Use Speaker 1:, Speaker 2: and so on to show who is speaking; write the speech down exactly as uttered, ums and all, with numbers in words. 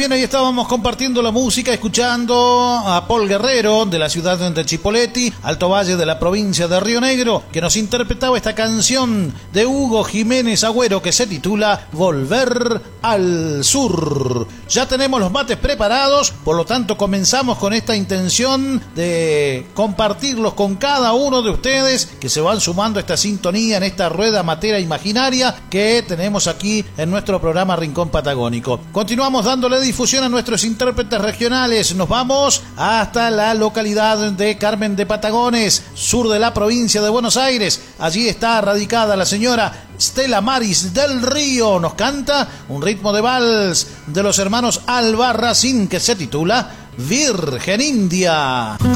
Speaker 1: bien, ahí estábamos compartiendo la música, escuchando a Paul Guerrero de la ciudad de Chipoleti, Alto Valle de la provincia de Río Negro, que nos interpretaba esta canción de Hugo Jiménez Agüero que se titula Volver al Sur. Ya tenemos los mates preparados, por lo tanto comenzamos con esta intención de compartirlos con cada uno de ustedes que se van sumando a esta sintonía en esta rueda matera imaginaria que tenemos aquí en nuestro programa Rincón Patagónico. Continuamos dándole difusión a nuestros intérpretes regionales. Nos vamos hasta la localidad de Carmen de Patagones, sur de la provincia de Buenos Aires. Allí está radicada la señora Stella Maris del Río. Nos canta un ritmo de vals de los hermanos Albarracín que se titula Virgen India.